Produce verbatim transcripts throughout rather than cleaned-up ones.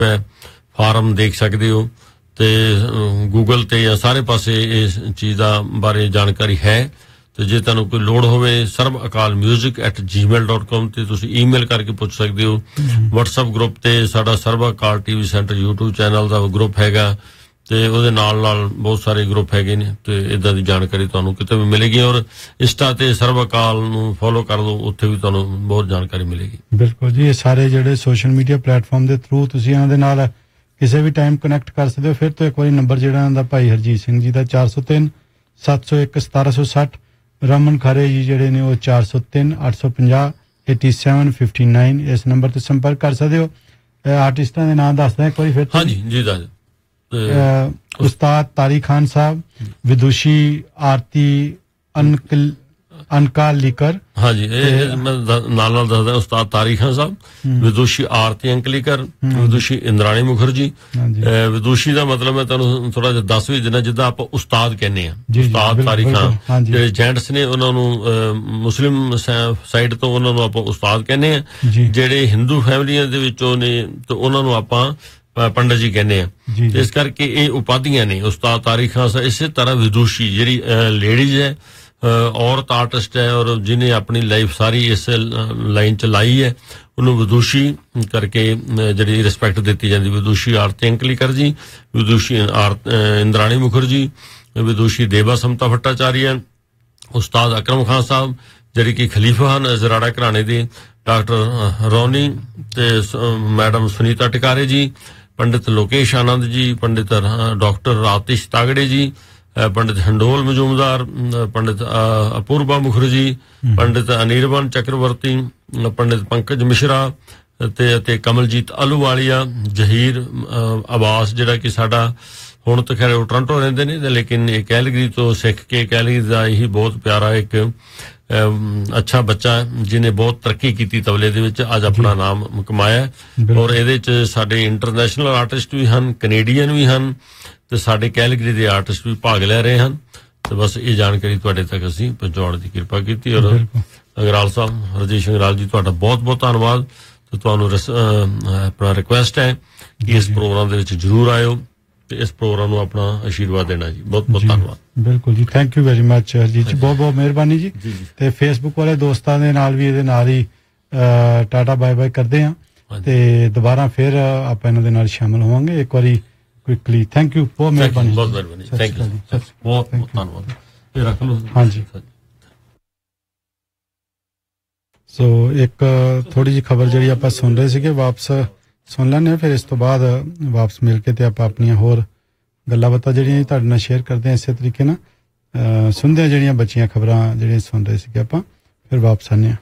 ਹੈ, ਫਾਰਮ ਦੇਖ ਸਕਦੇ ਹੋ ਤੇ ਗੂਗਲ ਤੇ ਜਾਂ ਸਾਰੇ ਪਾਸੇ ਇਸ ਚੀਜ਼ ਦਾ ਬਾਰੇ ਜਾਣਕਾਰੀ ਹੈ। ਤੇ ਜੇ ਤੁਹਾਨੂੰ ਕੋਈ ਲੋੜ ਹੋਵੇ ਸਰਬ ਅਕਾਲ music at Gmail dot com ਤੇ ਤੁਸੀਂ ਈਮੇਲ ਕਰਕੇ ਪੁੱਛ ਸਕਦੇ ਹੋ। ਵਟਸਐਪ ਗਰੁੱਪ ਤੇ ਸਾਡਾ ਸਰਬ ਅਕਾਲ ਟੀਵੀ ਸੈਂਟਰ ਯੂਟਿਊਬ ਚੈਨਲ ਦਾ ਗਰੁੱਪ ਹੈਗਾ ਤੇ ਉਹਦੇ ਨਾਲ ਨਾਲ ਬਹੁਤ ਸਾਰੇ ਗਰੁੱਪ ਹੈਗੇ ਨੇ ਤੇ ਇਦਾਂ ਦੀ ਜਾਣਕਾਰੀ ਤੁਹਾਨੂੰ ਕਿਤੇ ਵੀ ਮਿਲੇਗੀ। ਔਰ ਇੰਸਟਾ ਤੇ ਸਰਬ ਅਕਾਲ ਨੂੰ ਫੋਲੋ ਕਰ ਲਓ, ਉੱਥੇ ਵੀ ਤੁਹਾਨੂੰ ਬਹੁਤ ਜਾਣਕਾਰੀ ਮਿਲੇਗੀ। ਬਿਲਕੁਲ ਜੀ, ਇਹ ਸਾਰੇ ਜਿਹੜੇ ਸੋਸ਼ਲ ਮੀਡੀਆ ਪਲੇਟਫਾਰਮ ਦੇ ਥਰੂ ਤੁਸੀਂ ਇਹਨਾਂ ਦੇ ਨਾਲ ਕਿਸੇ ਵੀ ਟਾਈਮ ਕਨੈਕਟ ਕਰ ਸਕਦੇ ਹੋ। ਫਿਰ ਤੋਂ ਇੱਕ ਵਾਰੀ ਨੰਬਰ ਜਿਹੜਾ ਇਹਨਾਂ ਦਾ ਭਾਈ ਹਰਜੀਤ ਸਿੰਘ ਜੀ ਦਾ ਚਾਰ ਸੌ ਤਿੰਨ ਸੱਤ ਸੌ ਇੱਕ ਸਤਾਰਾਂ ਸੌ ਸੱਠ, ਰਮਨ ਖਾਰੇ ਜੀ ਜਿਹੜੇ ਨੇ ਉਹ ਚਾਰ ਸੌ ਤਿੰਨ ਅੱਠ ਸੌ ਪੰਜਾਹ ਏਟੀ ਸੈਵਨ ਫਿਫਟੀ ਨਾਈਨ, ਇਸ ਨੰਬਰ ਤੇ ਸੰਪਰਕ ਕਰ ਸਕਦੇ ਹੋ। ਆਰਟਿਸਟਾਂ ਦੇ ਨਾਮ ਦੱਸਦਾ ਇੱਕ ਵਾਰੀ ਫਿਰ। ਹਾਂਜੀ ਜੀ ਦੱਸ। ਉਸਤਾਦ ਤਾਰੀ ਖਾਨ ਸਾਹਿਬ, ਵਿਦੂਸ਼ੀ ਆਰਤੀ ਅਨਕਲ ਅਨਕਾਲੀਕਰ। ਹਾਂਜੀ, ਇਹ ਮੈਂ ਨਾਲ ਨਾਲ ਦੱਸਦਾ। ਉਸਤਾਦ ਤਾਰੀ ਖਾਨ ਸਾਹਿਬ, ਵਿਦੂਸ਼ੀ ਆਰਤੀ ਅੰਕਲੀਕਰ, ਵਿਦੂਸ਼ੀ ਇੰਦਰਾਣੀ ਮੁਖਰਜੀ। ਵਿਦੂਸ਼ੀ ਦਾ ਮਤਲਬ ਮੈਂ ਤੁਹਾਨੂੰ ਥੋੜਾ ਜਿਹਾ ਦੱਸ ਵੀ ਦਿੰਦਾ, ਜਿੱਦਾਂ ਆਪਾਂ ਉਸਤਾਦ ਕਹਿੰਦੇ ਆ। ਉਸਤਾਦ ਤਾਰੀ ਖਾਨ ਜਿਹੜੇ ਜੈਂਟਸ ਨੇ ਉਹਨਾਂ ਨੂੰ ਮੁਸਲਿਮ ਸਾਈਡ ਤੋਂ ਉਹਨਾਂ ਨੂੰ ਆਪਾਂ ਉਸਤਾਦ ਕਹਿੰਦੇ ਆ। ਜਿਹੜੇ ਹਿੰਦੂ ਫੈਮਲੀਆਂ ਦੇ ਵਿੱਚੋਂ ਨੇ ਤੇ ਉਹਨਾਂ ਨੂੰ ਆਪਾਂ ਪੰਡਤ ਜੀ ਕਹਿੰਦੇ ਆ। ਇਸ ਕਰਕੇ ਇਹ ਉਪਾਧੀਆਂ ਨੇ ਉਸਤਾਦ ਤਾਰੀ ਖਾਨ ਸਾਹਿਬ। ਇਸੇ ਤਰ੍ਹਾਂ ਵਿਦੂਸ਼ੀ ਜਿਹੜੀ ਲੇਡੀਜ਼ ਹੈ, ਔਰਤ ਆਰਟਿਸਟ ਹੈ ਔਰ ਜਿਹਨੇ ਆਪਣੀ ਲਾਈਫ ਸਾਰੀ ਇਸ ਲਾਈਨ ਚ ਲਾਈ ਹੈ, ਉਹਨੂੰ ਵਿਦੂਸ਼ੀ ਕਰਕੇ ਜਿਹੜੀ ਰਿਸਪੈਕਟ ਦਿੱਤੀ ਜਾਂਦੀ। ਵਿਦੂਸ਼ੀ ਆਰਤੀ ਅੰਕਲੀਕਰ ਜੀ, ਵਿਦੂਸ਼ੀ ਇੰਦਰਾਣੀ ਮੁਖਰਜੀ, ਵਿਦੂਸ਼ੀ ਦੇਵਾ ਸਮਤਾ ਭੱਟਾਚਾਰੀਆ, ਉਸਤਾਦ ਅਕਰਮ ਖਾਨ ਸਾਹਿਬ ਜਿਹੜੇ ਕਿ ਖਲੀਫਾ ਹਨ ਜ਼ਰਾੜਾ ਘਰਾਣੇ ਦੇ, ਡਾਕਟਰ ਰੌਨੀ ਤੇ ਮੈਡਮ ਸੁਨੀਤਾ ਟਿਕਾਰੇ ਜੀ, ਪੰਡਿਤ ਲੋਕੇਸ਼ ਆਨੰਦ ਜੀ, ਪੰਡਿਤ ਡਾਕਟਰ ਆਤਿਸ਼ ਤਾਗੜੇ ਜੀ, ਪੰਡਿਤ ਹੰਡੋਲ ਮਜੂਮਦਾਰ, ਪੰਡਿਤ ਅਪੂਰਬਾ ਮੁਖਰਜੀ, ਪੰਡਿਤ ਅਨੀਰਬਨ ਚੱਕਰਵਰਤੀ, ਪੰਡਿਤ ਪੰਕਜ ਮਿਸ਼ਰਾ ਤੇ ਅਤੇ ਕਮਲਜੀਤ ਅਲੂਵਾਲੀਆ, ਜਹੀਰ ਆਵਾਸ ਜਿਹੜਾ ਕਿ ਸਾਡਾ ਹੁਣ ਤਾਂ ਖੈਰ ਉਹ ਟੋਰਾਂਟੋ ਰਹਿੰਦੇ ਨੇ ਲੇਕਿਨ ਇਹ ਕੈਲਗਰੀ ਤੋਂ ਸਿੱਖ ਕੇ ਕੈਲਗਰੀ ਦਾ ਇਹੀ ਬਹੁਤ ਪਿਆਰਾ ਇੱਕ ਅੱਛਾ ਬੱਚਾ ਜਿਹਨੇ ਬਹੁਤ ਤਰੱਕੀ ਕੀਤੀ ਤਬਲੇ ਦੇ ਵਿੱਚ, ਅੱਜ ਆਪਣਾ ਨਾਮ ਕਮਾਇਆ। ਔਰ ਇਹਦੇ ਚ ਸਾਡੇ ਇੰਟਰਨੈਸ਼ਨਲ ਆਰਟਿਸਟ ਵੀ ਹਨ, ਕੈਨੇਡੀਅਨ ਵੀ ਹਨ ਤੇ ਸਾਡੇ ਕੈਲਗਰੀ ਦੇ ਆਰਟਿਸਟ ਵੀ ਭਾਗ ਲੈ ਰਹੇ ਹਨ। ਤੇ ਬਸ ਇਹ ਜਾਣਕਾਰੀ ਤੁਹਾਡੇ ਤੱਕ ਅਸੀਂ ਪਹੁੰਚਾਉਣ ਦੀ ਕਿਰਪਾ ਕੀਤੀ। ਔਰ ਅੰਗਰਾਲ ਸਾਹਿਬ, ਰਜੇਸ਼ ਅੰਗਰਾਲ ਜੀ, ਤੁਹਾਡਾ ਬਹੁਤ ਬਹੁਤ ਧੰਨਵਾਦ। ਤੇ ਤੁਹਾਨੂੰ ਆਪਣਾ ਰਿਕੁਐਸਟ ਹੈ ਕਿ ਇਸ ਪ੍ਰੋਗਰਾਮ ਦੇ ਵਿੱਚ ਜ਼ਰੂਰ ਆਇਓ ਤੇ ਇਸ ਪ੍ਰੋਗਰਾਮ ਨੂੰ ਆਪਣਾ ਆਸ਼ੀਰਵਾਦ ਦੇਣਾ ਜੀ। ਬਹੁਤ ਬਹੁਤ ਧੰਨਵਾਦ। ਬਿਲਕੁਲ ਜੀ, thank you very much Harjeet ਜੀ, ਬਹੁਤ ਬਹੁਤ ਮਿਹਰਬਾਨੀ ਜੀ। ਤੇ ਫੇਸਬੁੱਕ ਵਾਲੇ ਦੋਸਤਾਂ ਦੇ ਨਾਲ ਵੀ ਇਹਦੇ ਨਾਲ ਹੀ ਟਾਟਾ ਬਾਏ ਬਾਏ ਕਰਦੇ ਹਾਂ ਤੇ ਦੁਬਾਰਾ ਫਿਰ ਆਪਾਂ ਇਹਨਾਂ ਦੇ ਨਾਲ ਸ਼ਾਮਲ ਹੋਵਾਂਗੇ ਇੱਕ ਵਾਰੀ ਕੁਇਕਲੀ। ਥੈਂਕ ਯੂ, ਬਹੁਤ ਮਿਹਰਬਾਨੀ, ਬਹੁਤ ਮਿਹਰਬਾਨੀ, ਥੈਂਕ ਯੂ, ਬਹੁਤ ਬਹੁਤ ਧੰਨਵਾਦ। ਇਹ ਰੱਖ ਲਓ। ਹਾਂਜੀ, ਸੋ ਇੱਕ ਥੋੜੀ ਜਿਹੀ ਖਬਰ ਜਿਹੜੀ ਆਪਾਂ ਸੁਣ ਰਹੇ ਸੀਗੇ ਵਾਪਸ ਸੁਣ ਲੈਂਦੇ ਹਾਂ, ਫਿਰ ਇਸ ਤੋਂ ਬਾਅਦ ਵਾਪਸ ਮਿਲ ਕੇ ਤੇ ਆਪਾਂ ਆਪਣੀਆਂ ਹੋਰ ਗੱਲਾਂ ਬਾਤਾਂ ਜਿਹੜੀਆਂ ਤੁਹਾਡੇ ਨਾਲ ਸ਼ੇਅਰ ਕਰਦੇ ਹਾਂ। ਇਸੇ ਤਰੀਕੇ ਨਾਲ ਸੁਣਦੇ ਹਾਂ ਜਿਹੜੀਆਂ ਬੱਚੀਆਂ ਖਬਰਾਂ ਜਿਹੜੀਆਂ ਸੁਣ ਰਹੇ ਸੀਗੇ ਆਪਾਂ, ਫਿਰ ਵਾਪਸ ਆਉਂਦੇ ਹਾਂ।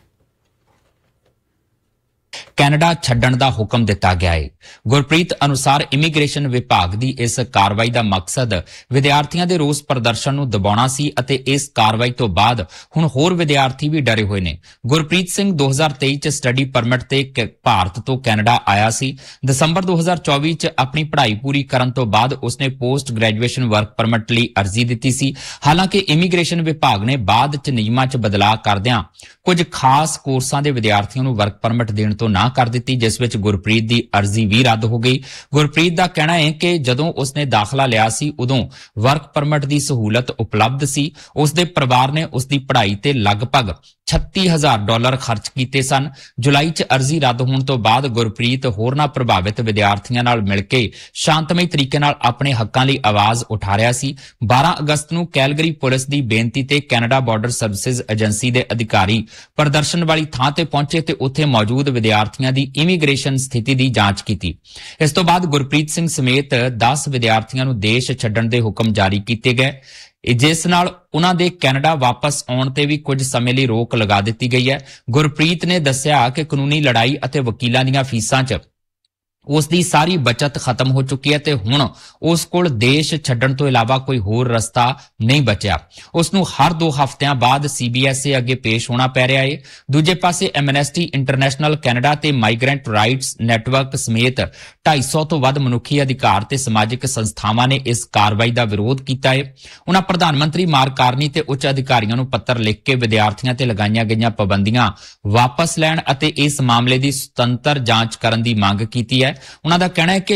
ਕੈਨੇਡਾ ਛੱਡਣ ਦਾ ਹੁਕਮ ਦਿੱਤਾ ਗਿਆ ਹੈ। ਗੁਰਪ੍ਰੀਤ ਅਨੁਸਾਰ ਇਮੀਗ੍ਰੇਸ਼ਨ ਵਿਭਾਗ ਦੀ ਇਸ ਕਾਰਵਾਈ ਦਾ ਮਕਸਦ ਵਿਦਿਆਰਥੀਆਂ ਦੇ ਰੋਸ ਪ੍ਰਦਰਸ਼ਨ ਨੂੰ ਦਬਾਉਣਾ ਸੀ ਅਤੇ ਇਸ ਕਾਰਵਾਈ ਤੋਂ ਬਾਅਦ ਹੁਣ ਹੋਰ ਵਿਦਿਆਰਥੀ ਵੀ ਡਰੇ ਹੋਏ ਨੇ। ਗੁਰਪ੍ਰੀਤ ਸਿੰਘ ਦੋ ਹਜ਼ਾਰ ਤੇਈ ਚ ਸਟੱਡੀ ਪਰਮਿਟ ਤੇ ਭਾਰਤ ਤੋਂ ਕੈਨੇਡਾ ਆਇਆ ਸੀ। ਦਸੰਬਰ ਦੋ ਹਜ਼ਾਰ ਚੌਵੀ ਚ ਆਪਣੀ ਪੜ੍ਹਾਈ ਪੂਰੀ ਕਰਨ ਤੋਂ ਬਾਅਦ ਉਸਨੇ ਪੋਸਟ ਗ੍ਰੈਜੂਏਸ਼ਨ ਵਰਕ ਪਰਮਿਟ ਲਈ ਅਰਜ਼ੀ ਦਿੱਤੀ ਸੀ। ਹਾਲਾਂਕਿ ਇਮੀਗ੍ਰੇਸ਼ਨ ਵਿਭਾਗ ਨੇ ਬਾਅਦ ਚ ਨਿਯਮਾਂ ਚ ਬਦਲਾਅ ਕਰਦਿਆਂ ਕੁਝ ਖਾਸ ਕੋਰਸਾਂ ਦੇ ਵਿਦਿਆਰਥੀਆਂ ਨੂੰ ਵਰਕ ਪਰਮਿਟ ਦੇਣ ਤੋਂ ਨਾ ਕਰ ਦਿੱਤੀ, ਜਿਸ ਵਿੱਚ ਗੁਰਪ੍ਰੀਤ ਦੀ ਅਰਜ਼ੀ ਵੀ ਰੱਦ ਹੋ ਗਈ। ਗੁਰਪ੍ਰੀਤ ਦਾ ਕਹਿਣਾ ਹੈ ਕਿ ਜਦੋਂ ਉਸਨੇ ਦਾਖਲਾ ਲਿਆ ਸੀ ਉਦੋਂ ਵਰਕ ਪਰਮਿਟ ਦੀ ਸਹੂਲਤ ਉਪਲਬਧ ਸੀ। ਉਸਦੇ ਪਰਿਵਾਰ ਨੇ ਉਸਦੀ ਪੜ੍ਹਾਈ ਤੇ ਲਗਭਗ ਛੱਤੀ ਹਜ਼ਾਰ ਡਾਲਰ ਖਰਚ ਕੀਤੇ ਸਨ। ਜੁਲਾਈ ਚ ਅਰਜ਼ੀ ਰੱਦ ਹੋਣ ਤੋਂ ਬਾਅਦ ਗੁਰਪ੍ਰੀਤ ਹੋਰਨਾਂ ਪ੍ਰਭਾਵਿਤ ਵਿਦਿਆਰਥੀਆਂ ਨਾਲ ਮਿਲ ਕੇ ਸ਼ਾਂਤਮਈ ਤਰੀਕੇ ਨਾਲ ਆਪਣੇ ਹੱਕਾਂ ਲਈ ਆਵਾਜ਼ ਉਠਾ ਰਿਹਾ ਸੀ। ਬਾਰਾਂ ਅਗਸਤ ਨੂੰ ਕੈਲਗਰੀ ਪੁਲਿਸ ਦੀ ਬੇਨਤੀ ਤੇ ਕੈਨੇਡਾ ਬਾਰਡਰ ਸਰਵਿਸਿਜ਼ ਏਜੰਸੀ ਦੇ ਅਧਿਕਾਰੀ ਪ੍ਰਦਰਸ਼ਨ ਵਾਲੀ ਥਾਂ ਤੇ ਪਹੁੰਚੇ ਤੇ ਉੱਥੇ ਮੌਜੂਦ ਵਿਦਿਆਰਥੀਆਂ ਦੀ ਇਮੀਗ੍ਰੇਸ਼ਨ ਸਥਿਤੀ ਦੀ ਜਾਂਚ ਕੀਤੀ। ਇਸ ਤੋਂ ਬਾਅਦ ਗੁਰਪ੍ਰੀਤ ਸਿੰਘ ਸਮੇਤ ਦਸ ਵਿਦਿਆਰਥੀਆਂ ਨੂੰ ਦੇਸ਼ ਛੱਡਣ ਦੇ ਹੁਕਮ ਜਾਰੀ ਕੀਤੇ ਗਏ, ਜਿਸ ਨਾਲ ਉਨ੍ਹਾਂ ਦੇ ਕੈਨੇਡਾ ਵਾਪਸ ਆਉਣ ਤੇ ਵੀ ਕੁਝ ਸਮੇਂ ਲਈ ਰੋਕ ਲਗਾ ਦਿੱਤੀ ਗਈ ਹੈ। ਗੁਰਪ੍ਰੀਤ ਨੇ ਦੱਸਿਆ ਕਿ ਕਾਨੂੰਨੀ ਲੜਾਈ ਅਤੇ ਵਕੀਲਾਂ ਦੀਆਂ ਫੀਸਾਂ 'ਚ ਉਸ ਦੀ ਸਾਰੀ ਬਚਤ ਖਤਮ ਹੋ ਚੁੱਕੀ ਹੈ ਤੇ ਹੁਣ ਉਸ ਕੋਲ ਦੇਸ਼ ਛੱਡਣ ਤੋਂ ਇਲਾਵਾ ਕੋਈ ਹੋਰ ਰਸਤਾ ਨਹੀਂ ਬਚਿਆ। ਉਸ ਨੂੰ ਹਰ ਦੋ ਹਫ਼ਤਿਆਂ ਬਾਅਦ ਸੀਬੀਐਸਈ ਅੱਗੇ ਪੇਸ਼ ਹੋਣਾ ਪੈ ਰਿਹਾ ਹੈ। ਦੂਜੇ ਪਾਸੇ ਐਮਨੈਸਟੀ ਇੰਟਰਨੈਸ਼ਨਲ ਕੈਨੇਡਾ ਤੇ ਮਾਈਗ੍ਰੈਂਟ ਰਾਈਟਸ ਨੈਟਵਰਕ ਸਮੇਤ ਢਾਈ ਸੌ ਤੋਂ ਵੱਧ ਮਨੁੱਖੀ ਅਧਿਕਾਰ ਤੇ ਸਮਾਜਿਕ ਸੰਸਥਾਵਾਂ ਨੇ ਇਸ ਕਾਰਵਾਈ ਦਾ ਵਿਰੋਧ ਕੀਤਾ ਹੈ। ਉਨ੍ਹਾਂ ਪ੍ਰਧਾਨ ਮੰਤਰੀ ਮਾਰਕ ਕਾਰਨੀ ਤੇ ਉੱਚ ਅਧਿਕਾਰੀਆਂ ਨੂੰ ਪੱਤਰ ਲਿਖ ਕੇ ਵਿਦਿਆਰਥੀਆਂ ਤੇ ਲਗਾਈਆਂ ਗਈਆਂ ਪਾਬੰਦੀਆਂ ਵਾਪਸ ਲੈਣ ਅਤੇ ਇਸ ਮਾਮਲੇ ਦੀ ਸੁਤੰਤਰ ਜਾਂਚ ਕਰਨ ਦੀ ਮੰਗ ਕੀਤੀ ਹੈ। ਉਨ੍ਹਾਂ ਦਾ ਕਹਿਣਾ ਹੈ ਕਿ